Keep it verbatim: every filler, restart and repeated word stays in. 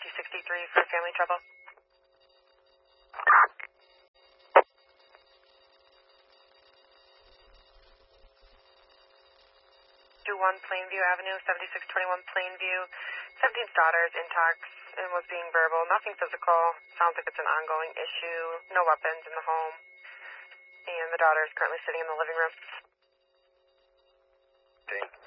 two sixty-three for family trouble. two one Plainview Avenue, seventy-six twenty-one Plainview. seventeen's daughter is intox and was being verbal. Nothing physical. Sounds like it's an ongoing issue. No weapons in the home. And the daughter is currently sitting in the living room. Okay.